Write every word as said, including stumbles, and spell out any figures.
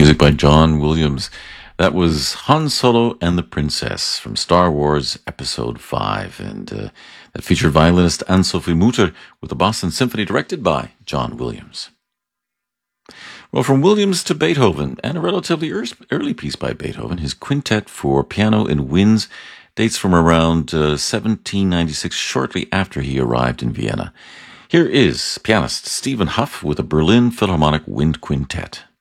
music by John Williams. That was Han Solo and the Princess from Star Wars Episode five, and uh, that featured violinist Anne-Sophie Mutter with the Boston Symphony directed by John Williams. Well, from Williams to Beethoven, and a relatively early piece by Beethoven, his Quintet for Piano in Winds dates from around uh, seventeen ninety-six, shortly after he arrived in Vienna. Here is pianist Stephen Hough with a Berlin Philharmonic Wind Quintet.